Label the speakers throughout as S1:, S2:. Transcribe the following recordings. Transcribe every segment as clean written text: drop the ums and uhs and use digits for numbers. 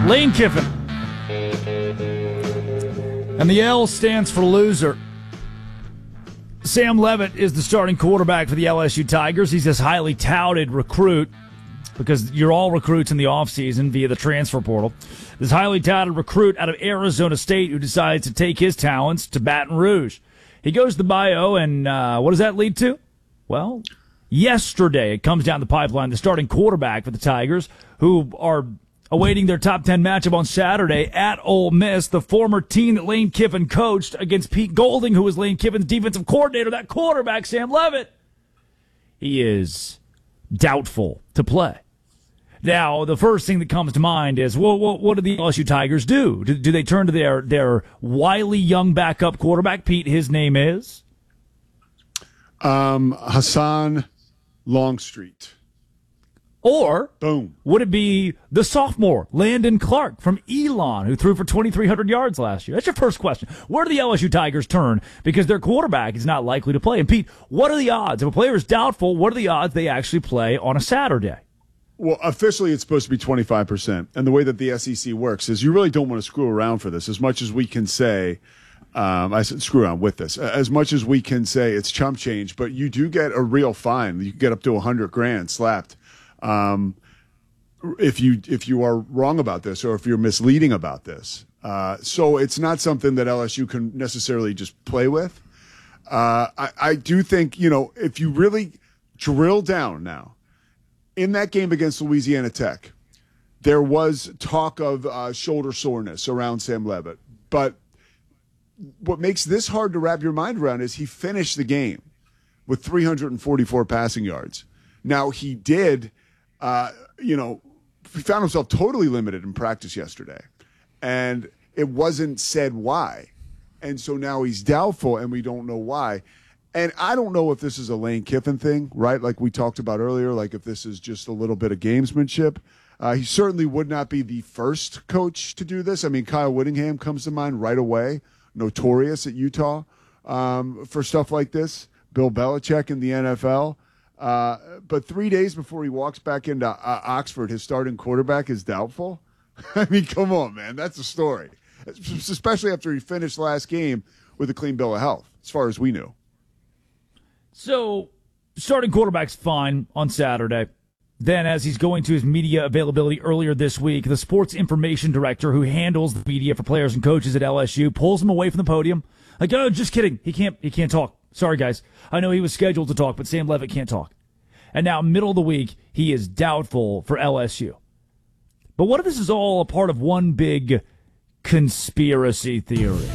S1: Lane Kiffin. And the L stands for loser. Sam Leavitt is the starting quarterback for the LSU Tigers. He's this highly touted recruit, because you're all recruits in the offseason via the transfer portal. This highly touted recruit out of Arizona State who decides to take his talents to Baton Rouge. He goes to the bio, and what does that lead to? Well, yesterday it comes down the pipeline, the starting quarterback for the Tigers, who are awaiting their top 10 matchup on Saturday at Ole Miss, the former team that Lane Kiffin coached, against Pete Golding, who was Lane Kiffin's defensive coordinator. That quarterback, Sam Leavitt, he is doubtful to play. Now, the first thing that comes to mind is, well, what do the LSU Tigers do? Do they turn to their wily young backup quarterback? Pete, his name is?
S2: Hassan Longstreet.
S1: Or
S2: boom,
S1: would it be the sophomore, Landon Clark from Elon, who threw for 2,300 yards last year? That's your first question. Where do the LSU Tigers turn? Because their quarterback is not likely to play. And, Pete, what are the odds? If a player is doubtful, what are the odds they actually play on a Saturday?
S2: Well, officially it's supposed to be 25%. And the way that the SEC works is you really don't want to screw around for this. As much as we can say, I said screw around with this, as much as we can say it's chump change, but you do get a real fine. You can get up to $100,000 slapped. If you are wrong about this, or if you're misleading about this. So it's not something that LSU can necessarily just play with. I do think, if you really drill down now, in that game against Louisiana Tech, there was talk of shoulder soreness around Sam Leavitt. But what makes this hard to wrap your mind around is he finished the game with 344 passing yards. Now, he did, he found himself totally limited in practice yesterday. And it wasn't said why. And so now he's doubtful, and we don't know why. And I don't know if this is a Lane Kiffin thing, right? Like we talked about earlier, like if this is just a little bit of gamesmanship. He certainly would not be the first coach to do this. I mean, Kyle Whittingham comes to mind right away, notorious at Utah for stuff like this. Bill Belichick in the NFL. But 3 days before he walks back into Oxford, his starting quarterback is doubtful. I mean, come on, man. That's a story. Especially after he finished last game with a clean bill of health, as far as we knew.
S1: So, starting quarterback's fine on Saturday. Then, as he's going to his media availability earlier this week, the sports information director who handles the media for players and coaches at LSU pulls him away from the podium. Like, oh, just kidding. He can't talk. Sorry, guys. I know he was scheduled to talk, but Sam Leavitt can't talk. And now, middle of the week, he is doubtful for LSU. But what if this is all a part of one big conspiracy theory?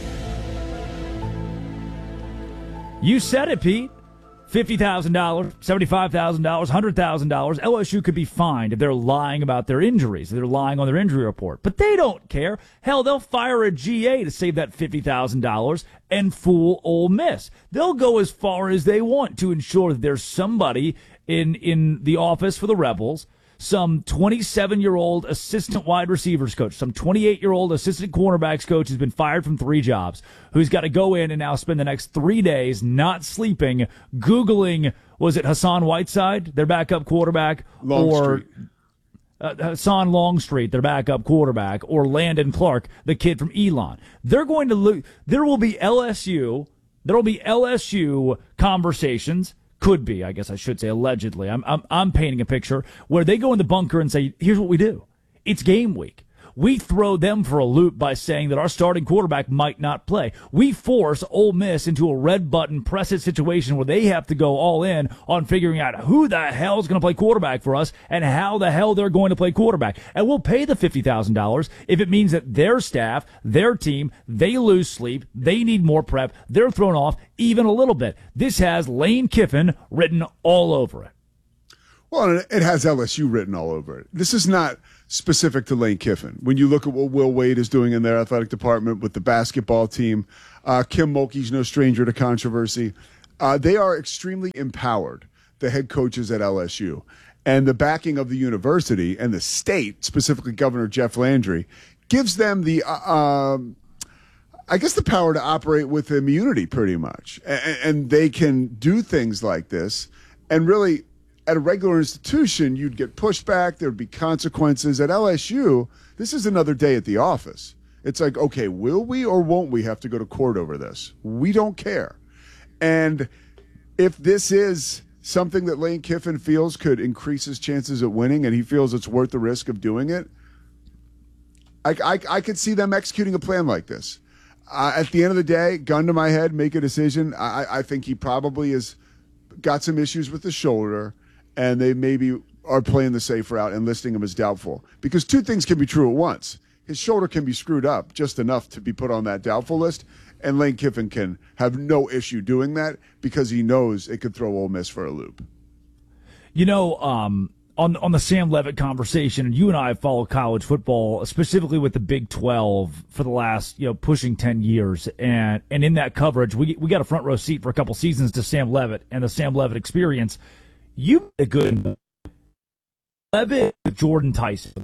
S1: You said it, Pete. $50,000, $75,000, $100,000. LSU could be fined if they're lying about their injuries, if they're lying on their injury report. But they don't care. Hell, they'll fire a GA to save that $50,000 and fool Ole Miss. They'll go as far as they want to ensure that there's somebody in the office for the Rebels, some 27-year-old assistant wide receivers coach, some 28-year-old assistant cornerbacks coach who's been fired from 3 jobs, who's got to go in and now spend the next 3 days not sleeping, Googling, was it Hassan Whiteside, their backup quarterback, or Hassan Longstreet, their backup quarterback, or Landon Clark, the kid from Elon. They're going to there will be LSU conversations. Could be, I guess I should say, allegedly. I'm painting a picture where they go in the bunker and say, here's what we do. It's game week. We throw them for a loop by saying that our starting quarterback might not play. We force Ole Miss into a red button press it situation where they have to go all in on figuring out who the hell is going to play quarterback for us and how the hell they're going to play quarterback. And we'll pay the $50,000 if it means that their staff, their team, they lose sleep, they need more prep, they're thrown off even a little bit. This has Lane Kiffin written all over it.
S2: Well, it has LSU written all over it. This is not specific to Lane Kiffin. When you look at what Will Wade is doing in their athletic department with the basketball team, Kim Mulkey's no stranger to controversy. They are extremely empowered, the head coaches at LSU. And the backing of the university and the state, specifically Governor Jeff Landry, gives them the, the power to operate with immunity pretty much. And they can do things like this and really at a regular institution, you'd get pushback. There'd be consequences. At LSU, this is another day at the office. It's like, okay, will we or won't we have to go to court over this? We don't care. And if this is something that Lane Kiffin feels could increase his chances at winning and he feels it's worth the risk of doing it, I could see them executing a plan like this. At the end of the day, gun to my head, make a decision. I think he probably has got some issues with the shoulder, and they maybe are playing the safe route and listing him as doubtful. Because two things can be true at once. His shoulder can be screwed up just enough to be put on that doubtful list, and Lane Kiffin can have no issue doing that because he knows it could throw Ole Miss for a loop.
S1: You know, on the Sam Leavitt conversation, and you and I have followed college football, specifically with the Big 12 for the last, pushing 10 years. And in that coverage, we got a front row seat for a couple seasons to Sam Leavitt and the Sam Leavitt experience. You made a good Leavitt with Jordan Tyson,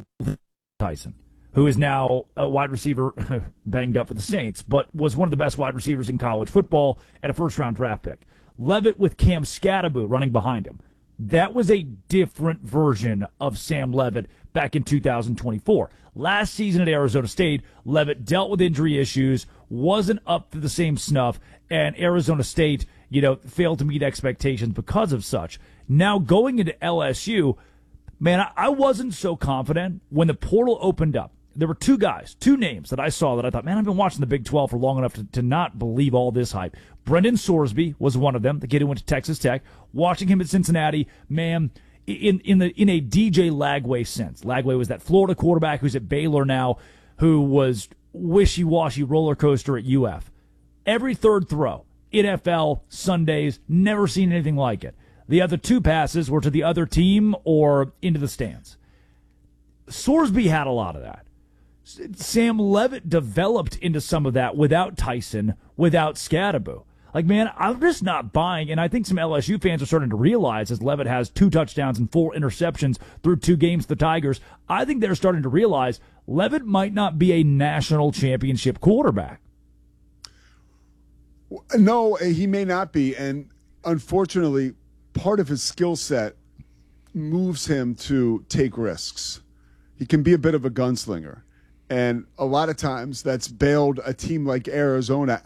S1: who is now a wide receiver banged up for the Saints, but was one of the best wide receivers in college football and a first-round draft pick. Leavitt with Cam Scatterbo running behind him. That was a different version of Sam Leavitt back in 2024. Last season at Arizona State, Leavitt dealt with injury issues, wasn't up to the same snuff, and Arizona State, failed to meet expectations because of such. Now going into LSU, man, I wasn't so confident when the portal opened up. There were two names that I saw that I thought, man, I've been watching the Big 12 for long enough to not believe all this hype. Brendan Sorsby was one of them, the kid who went to Texas Tech. Watching him at Cincinnati, man, in a DJ Lagway sense. Lagway was that Florida quarterback who's at Baylor now, who was wishy-washy roller coaster at UF. Every third throw, NFL, Sundays, never seen anything like it. The other two passes were to the other team or into the stands. Sorsby had a lot of that. Sam Leavitt developed into some of that without Tyson, without Scatterbo. Like, man, I'm just not buying, and I think some LSU fans are starting to realize, as Leavitt has 2 touchdowns and 4 interceptions through 2 games to the Tigers, I think they're starting to realize Leavitt might not be a national championship quarterback.
S2: No, he may not be, and unfortunately, part of his skill set moves him to take risks. He can be a bit of a gunslinger. And a lot of times that's bailed a team like Arizona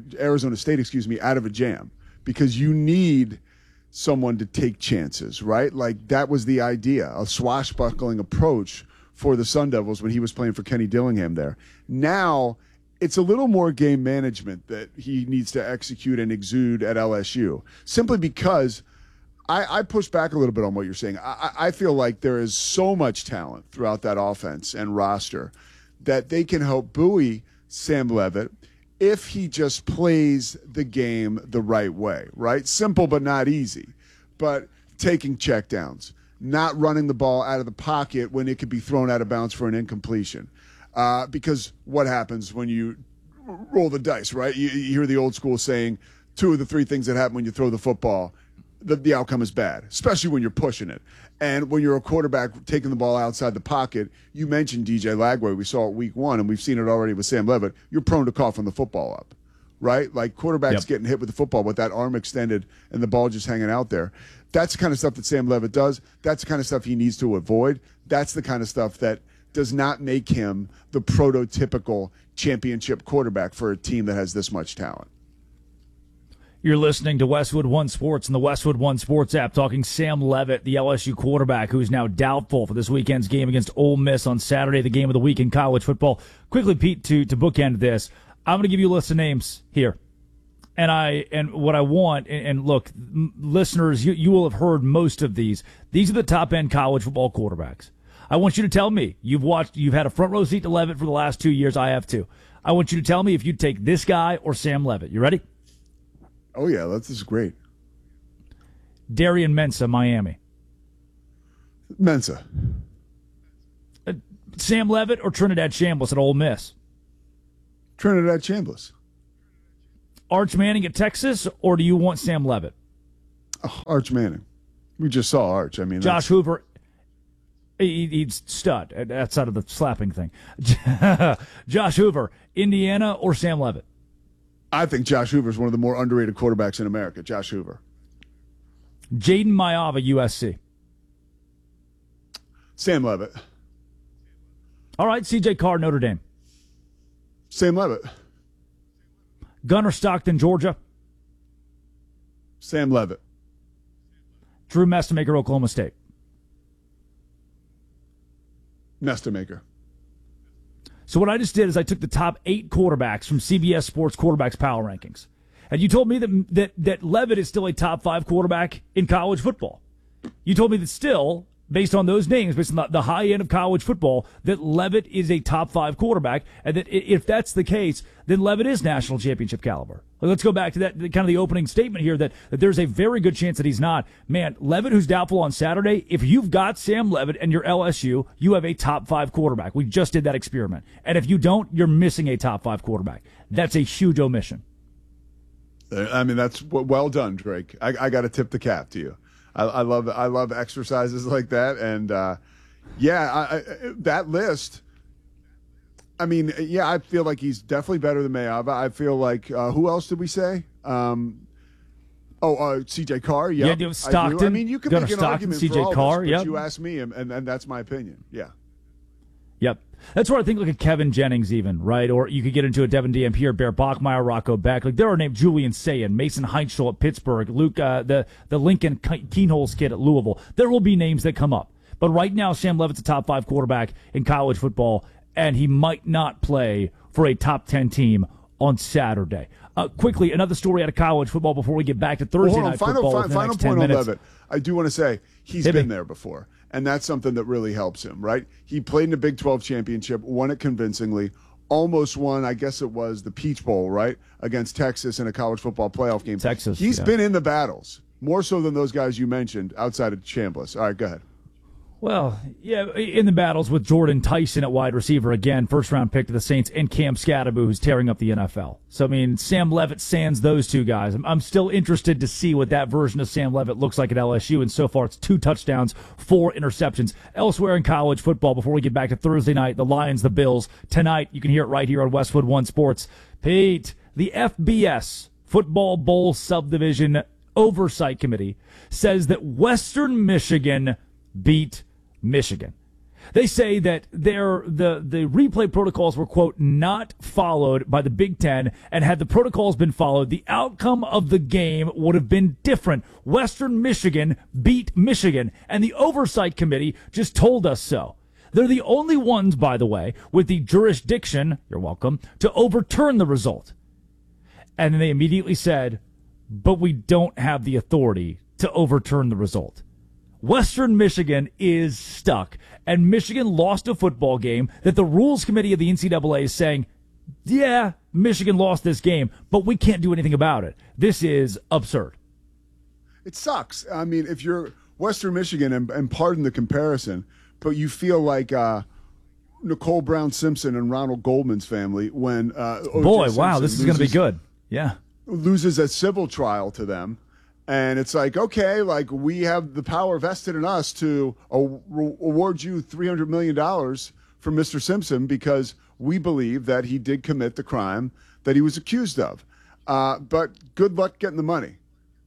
S2: State, out of a jam, because you need someone to take chances, right? Like, that was the idea, a swashbuckling approach for the Sun Devils when he was playing for Kenny Dillingham there. Now it's a little more game management that he needs to execute and exude at LSU, simply because I push back a little bit on what you're saying. I feel like there is so much talent throughout that offense and roster that they can help buoy Sam Leavitt if he just plays the game the right way, right? Simple but not easy. But taking checkdowns, not running the ball out of the pocket when it could be thrown out of bounds for an incompletion. Because what happens when you roll the dice, right? You hear the old school saying 2 of the 3 things that happen when you throw the football, the outcome is bad, especially when you're pushing it. And when you're a quarterback taking the ball outside the pocket, you mentioned DJ Lagway. We saw it week 1, and we've seen it already with Sam Leavitt. You're prone to coughing the football up, right? Like, quarterbacks getting hit with the football with that arm extended and the ball just hanging out there. That's the kind of stuff that Sam Leavitt does. That's the kind of stuff he needs to avoid. That's the kind of stuff that does not make him the prototypical championship quarterback for a team that has this much talent.
S1: You're listening to Westwood One Sports and the Westwood One Sports app, talking Sam Leavitt, the LSU quarterback, who is now doubtful for this weekend's game against Ole Miss on Saturday, the game of the week in college football. Quickly, Pete, to bookend this, I'm going to give you a list of names here. And what I want, and look, listeners, you will have heard most of these. These are the top-end college football quarterbacks. I want you to tell me, you've had a front row seat to Leavitt for the last 2 years. I have too. I want you to tell me if you'd take this guy or Sam Leavitt. You ready?
S2: Oh, yeah, this is great.
S1: Darian Mensah, Miami.
S2: Mensah.
S1: Sam Leavitt or Trinidad Chambliss at Ole Miss?
S2: Trinidad Chambliss.
S1: Arch Manning at Texas, or do you want Sam Leavitt?
S2: Oh, Arch Manning. We just saw Arch. I mean,
S1: Josh Hoover. He's stud outside of the slapping thing. Josh Hoover, Indiana or Sam Leavitt?
S2: I think Josh Hoover is one of the more underrated quarterbacks in America. Josh Hoover.
S1: Jaden Mayava, USC.
S2: Sam Levitt.
S1: All right, CJ Carr, Notre Dame.
S2: Sam Levitt.
S1: Gunnar Stockton, Georgia.
S2: Sam Levitt.
S1: Drew Mestamaker, Oklahoma State.
S2: Mestamaker.
S1: So what I just did is I took the top 8 quarterbacks from CBS Sports Quarterbacks Power Rankings. And you told me that Levitt is still a top 5 quarterback in college football. You told me that still, based on those names, based on the high end of college football, that Levitt is a top 5 quarterback, and that if that's the case, then Levitt is national championship caliber. Let's go back to that kind of the opening statement here that there's a very good chance that he's not. Man, Levitt, who's doubtful on Saturday, if you've got Sam Levitt and you're LSU, you have a top 5 quarterback. We just did that experiment. And if you don't, you're missing a top 5 quarterback. That's a huge omission.
S2: I mean, that's well done, Drake. I got to tip the cap to you. I love exercises like that, and that list. I mean, yeah, I feel like he's definitely better than Mayava. I feel like who else did we say? CJ Carr. Yep,
S1: yeah, Stockton.
S2: I mean, you can make an argument for
S1: CJ
S2: all
S1: Carr.
S2: This, but
S1: yep.
S2: You asked me, and that's my opinion. Yeah.
S1: Yep. That's where I think like a Kevin Jennings even, right? Or you could get into a Devin Dampier, Bear Bachmeyer, Rocco Beck. Like there are named Julian Sayin, Mason Heinschel at Pittsburgh, Luke, the Lincoln Keenholz kid at Louisville. There will be names that come up. But right now, Sam Levitt's a top 5 quarterback in college football, and he might not play for a top 10 team on Saturday. Quickly, another story out of college football before we get back to Thursday night football.
S2: Final point on Levitt. I do want to say he's been there before. And that's something that really helps him, right? He played in a Big 12 championship, won it convincingly, almost won, I guess it was the Peach Bowl, right? Against Texas in a college football playoff game.
S1: Texas.
S2: He's been in the battles, more so than those guys you mentioned outside of Chambliss. All right, go ahead.
S1: Well, yeah, in the battles with Jordan Tyson at wide receiver, again, first-round pick to the Saints, and Cam Scatterbo, who's tearing up the NFL. So, I mean, Sam Levitt sans those two guys. I'm still interested to see what that version of Sam Levitt looks like at LSU, and so far it's 2 touchdowns, 4 interceptions. Elsewhere in college football, before we get back to Thursday night, the Lions, the Bills. Tonight, you can hear it right here on Westwood One Sports. Pete, the FBS, Football Bowl Subdivision Oversight Committee, says that Western Michigan beat Michigan. They say that the replay protocols were, quote, not followed by the Big Ten, and had the protocols been followed, the outcome of the game would have been different. Western Michigan beat Michigan, and the Oversight Committee just told us so. They're the only ones, by the way, with the jurisdiction, you're welcome, to overturn the result. And then they immediately said, but we don't have the authority to overturn the result. Western Michigan is stuck, and Michigan lost a football game that the Rules Committee of the NCAA is saying, yeah, Michigan lost this game, but we can't do anything about it. This is absurd.
S2: It sucks. I mean, if you're Western Michigan, and pardon the comparison, but you feel like Nicole Brown Simpson and Ronald Goldman's family when
S1: boy, wow, this is going to be good. Yeah.
S2: Loses a civil trial to them. And it's like, okay, like we have the power vested in us to award you $300 million for Mr. Simpson because we believe that he did commit the crime that he was accused of. But good luck getting the money.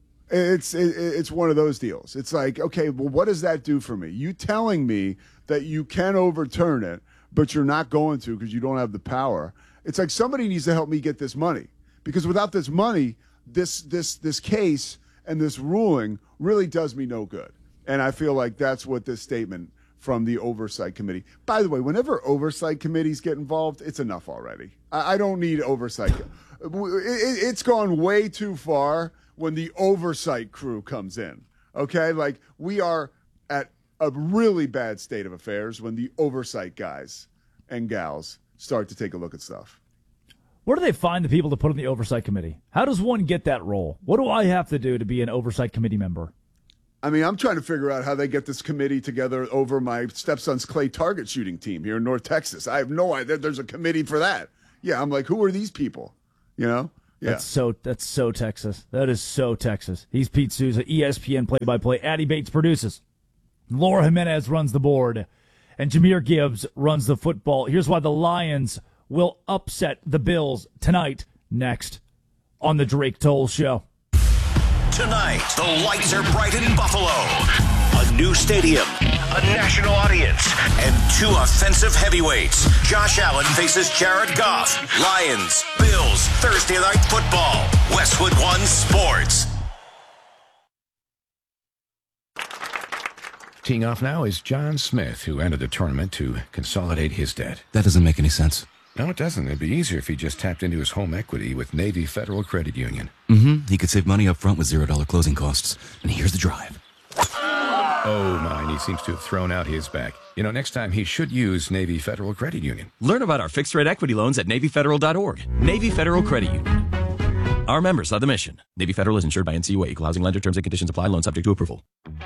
S2: It's one of those deals. It's like, okay, well, what does that do for me? You telling me that you can overturn it, but you're not going to because you don't have the power. It's like somebody needs to help me get this money because without this money, this case and this ruling really does me no good. And I feel like that's what this statement from the Oversight Committee. By the way, whenever Oversight Committees get involved, it's enough already. I don't need oversight. It's gone way too far when the oversight crew comes in. Okay? Like, we are at a really bad state of affairs when the oversight guys and gals start to take a look at stuff.
S1: Where do they find the people to put in the Oversight Committee? How does one get that role? What do I have to do to be an Oversight Committee member?
S2: I mean, I'm trying to figure out how they get this committee together over my stepson's clay target shooting team here in North Texas. I have no idea there's a committee for that. Yeah, I'm like, who are these people? You know? Yeah.
S1: That's so Texas. That is so Texas. He's Pete Souza, ESPN play-by-play. Addie Bates produces. Laura Jimenez runs the board. And Jahmyr Gibbs runs the football. Here's why the Lions will upset the Bills tonight, next on the Drake Toll Show.
S3: Tonight, the lights are bright in Buffalo. A new stadium, a national audience, and two offensive heavyweights. Josh Allen faces Jared Goff. Lions, Bills, Thursday Night Football. Westwood One Sports.
S4: Teeing off now is John Smith, who entered the tournament to consolidate his debt.
S5: That doesn't make any sense.
S4: No, it doesn't. It'd be easier if he just tapped into his home equity with Navy Federal Credit Union.
S5: He could save money up front with $0 closing costs. And here's the drive.
S4: Oh, my, he seems to have thrown out his back. You know, next time he should use Navy Federal Credit Union.
S6: Learn about our fixed-rate equity loans at NavyFederal.org. Navy Federal Credit Union. Our members are the mission. Navy Federal is insured by NCUA. Equal housing lender. Terms and conditions apply. Loan subject to approval.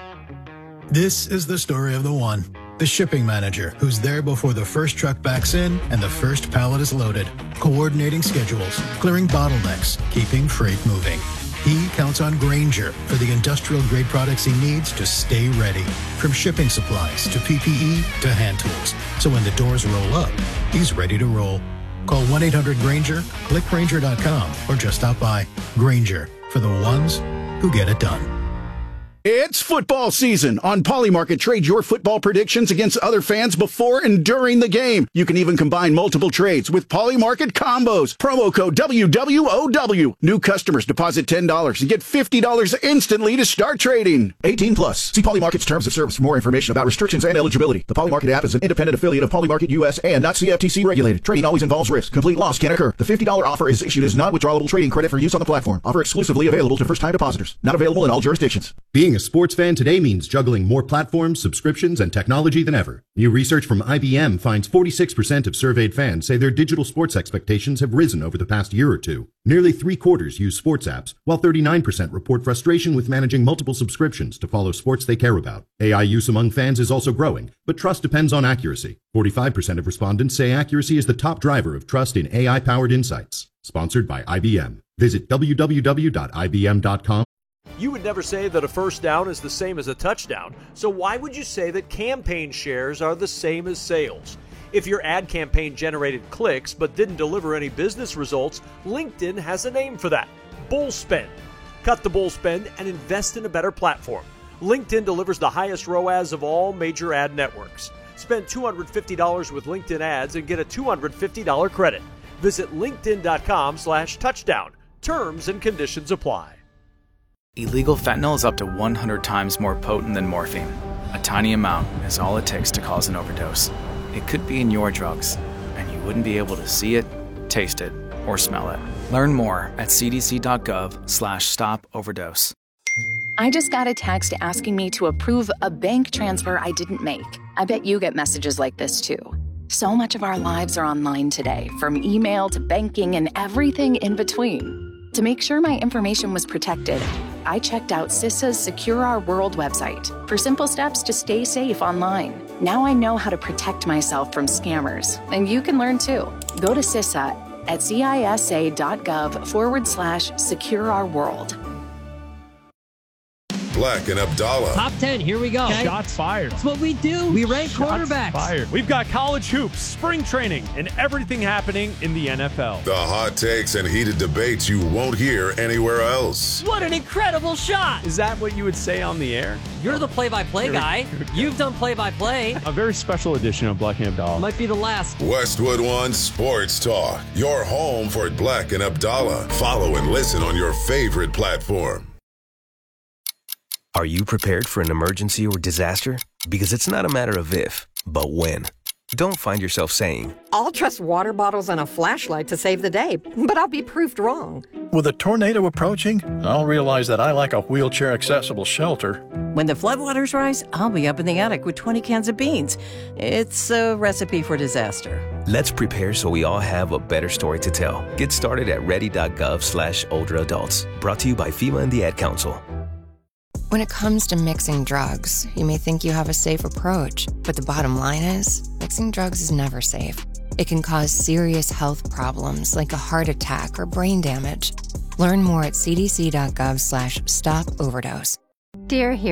S7: This is the story of the one, the shipping manager, who's there before the first truck backs in and the first pallet is loaded, coordinating schedules, clearing bottlenecks, keeping freight moving. He counts on Grainger for the industrial-grade products he needs to stay ready, from shipping supplies to PPE to hand tools. So when the doors roll up, he's ready to roll. Call 1-800-GRAINGER, click Grainger.com, or just stop by. Grainger, for the ones who get it done.
S8: It's football season. On Polymarket, trade your football predictions against other fans before and during the game. You can even combine multiple trades with Polymarket combos. Promo code WWOW. New customers deposit $10 and get $50 instantly to start trading. 18 plus. See Polymarket's terms of service for more information about restrictions and eligibility. The Polymarket app is an independent affiliate of Polymarket US and not CFTC regulated. Trading always involves risk. Complete loss can occur. The $50 offer is issued as non-withdrawable trading credit for use on the platform. Offer exclusively available to first-time depositors. Not available in all jurisdictions.
S9: Being a sports fan today means juggling more platforms, subscriptions, and technology than ever. New research from IBM finds 46% of surveyed fans say their digital sports expectations have risen over the past year or two. Nearly 3/4 use sports apps, while 39% report frustration with managing multiple subscriptions to follow sports they care about. AI use among fans is also growing, but trust depends on accuracy. 45% of respondents say accuracy is the top driver of trust in AI-powered insights. Sponsored by IBM. Visit www.ibm.com.
S10: You would never say that a first down is the same as a touchdown, so why would you say that campaign shares are the same as sales? If your ad campaign generated clicks but didn't deliver any business results, LinkedIn has a name for that: bull spend. Cut the bull spend and invest in a better platform. LinkedIn delivers the highest ROAS of all major ad networks. Spend $250 with LinkedIn ads and get a $250 credit. Visit linkedin.com/touchdown. Terms and conditions apply.
S11: Illegal fentanyl is up to 100 times more potent than morphine. A tiny amount is all it takes to cause an overdose. It could be in your drugs, and you wouldn't be able to see it, taste it, or smell it. Learn more at cdc.gov/stop-overdose.
S12: I just got a text asking me to approve a bank transfer I didn't make. I bet you get messages like this too. So much of our lives are online today, from email to banking and everything in between. To make sure my information was protected, I checked out CISA's Secure Our World website for simple steps to stay safe online. Now I know how to protect myself from scammers, and you can learn too. Go to CISA at cisa.gov/Secure Our World.
S13: Black and Abdallah.
S14: Top 10, here we go. Okay.
S15: Shots fired.
S14: That's what we do. We rank quarterbacks.
S15: Fired. We've got college hoops, spring training, and everything happening in the NFL.
S13: The hot takes and heated debates you won't hear anywhere else.
S14: What an incredible shot.
S15: Is that what you would say on the air?
S14: You're the play-by-play guy. You've done play-by-play.
S15: A very special edition of Black and Abdallah.
S14: Might be the last.
S13: Westwood One Sports Talk. Your home for Black and Abdallah. Follow and listen on your favorite platform.
S16: Are you prepared for an emergency or disaster? Because it's not a matter of if, but when. Don't find yourself saying,
S17: I'll trust water bottles and a flashlight to save the day, but I'll be proved wrong.
S18: With a tornado approaching, I'll realize that I lack a wheelchair-accessible shelter.
S19: When the floodwaters rise, I'll be up in the attic with 20 cans of beans. It's a recipe for disaster.
S16: Let's prepare so we all have a better story to tell. Get started at ready.gov/older adults. Brought to you by FEMA and the Ad Council.
S20: When it comes to mixing drugs, you may think you have a safe approach, but the bottom line is, mixing drugs is never safe. It can cause serious health problems like a heart attack or brain damage. Learn more at cdc.gov/stop-overdose.
S21: Dear